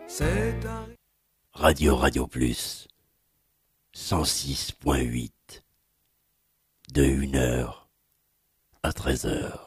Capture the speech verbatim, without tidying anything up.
C'est un... Radio Radio Plus, cent six point huit, de une heure à treize heures.